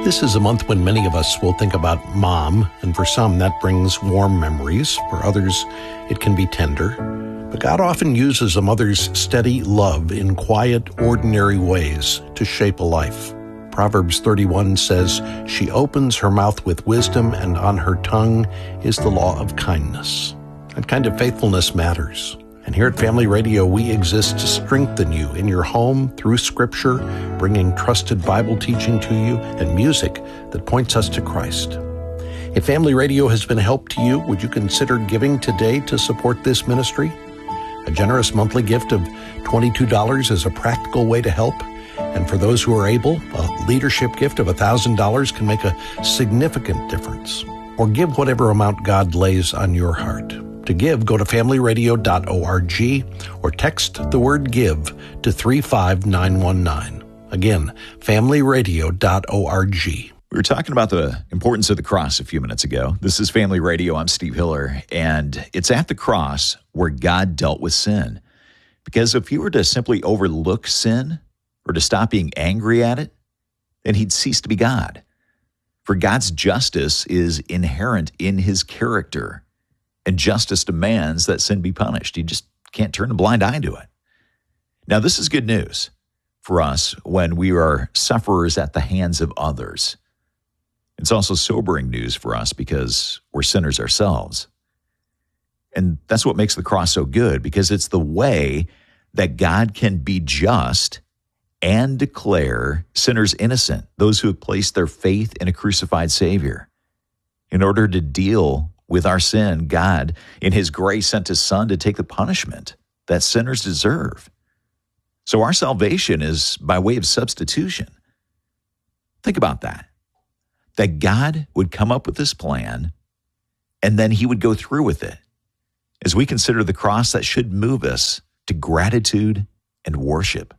This is a month when many of us will think about Mom, and for some that brings warm memories. For others, it can be tender. But God often uses a mother's steady love in quiet, ordinary ways to shape a life. Proverbs 31 says, "She opens her mouth with wisdom, and on her tongue is the law of kindness." That kind of faithfulness matters. And here at Family Radio, we exist to strengthen you in your home through Scripture, bringing trusted Bible teaching to you and music that points us to Christ. If Family Radio has been a help to you, would you consider giving today to support this ministry? A generous monthly gift of $22 is a practical way to help. And for those who are able, a leadership gift of $1,000 can make a significant difference. Or give whatever amount God lays on your heart. To give, go to familyradio.org or text the word GIVE to 35919. Again, familyradio.org. We were talking about the importance of the cross a few minutes ago. This is Family Radio. I'm Steve Hiller, and it's at the cross where God dealt with sin. Because if you were to simply overlook sin or to stop being angry at it, then he'd cease to be God. For God's justice is inherent in his character, and justice demands that sin be punished. You just can't turn a blind eye to it. Now, this is good news for us when we are sufferers at the hands of others. It's also sobering news for us because we're sinners ourselves. And that's what makes the cross so good, because it's the way that God can be just and declare sinners innocent, those who have placed their faith in a crucified Savior. In order to deal with our sin, God, in his grace, sent his Son to take the punishment that sinners deserve. So our salvation is by way of substitution. Think about that God would come up with this plan, and then he would go through with it. As we consider the cross, that should move us to gratitude and worship.